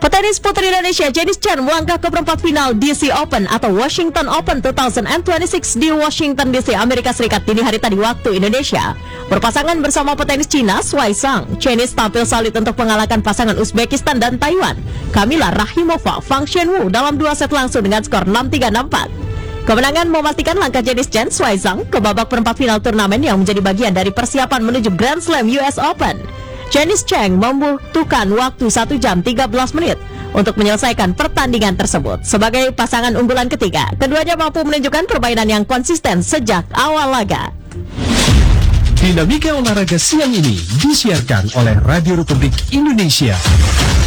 Petenis putri Indonesia Janice Chen melangkah ke perempat final DC Open atau Washington Open 2026 di Washington DC, Amerika Serikat dini hari tadi waktu Indonesia. Berpasangan bersama petenis Cina Shuai Zhang, Janice tampil solid untuk mengalahkan pasangan Uzbekistan dan Taiwan, Kamila Rahimova, Fang Xianwu dalam 2 set langsung dengan skor 6-3, 6-4. Kemenangan memastikan langkah Janice Chen Shuai Zhang ke babak perempat final turnamen yang menjadi bagian dari persiapan menuju Grand Slam US Open. Janice Chen membutuhkan waktu 1 jam 13 menit untuk menyelesaikan pertandingan tersebut. Sebagai pasangan unggulan ketiga, keduanya mampu menunjukkan permainan yang konsisten sejak awal laga. Dinamika olahraga siang ini disiarkan oleh Radio Republik Indonesia.